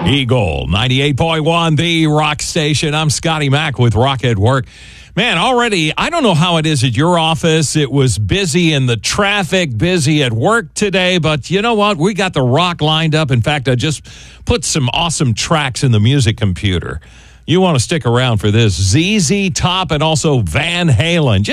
Eagle 98.1, the rock station. I'm Scotty Mack with Rock at Work. Man, already, I don't know how it is at your office. It was busy in the traffic, busy at work today, but you know what? We got the rock lined up. In fact, I just put some awesome tracks in the music computer. You want to stick around for this. ZZ Top and also Van Halen.